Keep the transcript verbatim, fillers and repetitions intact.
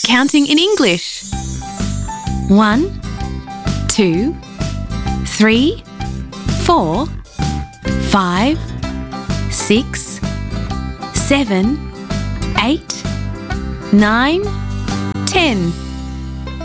counting in English. One, two, three, four, five, six, seven, eight, nine, ten.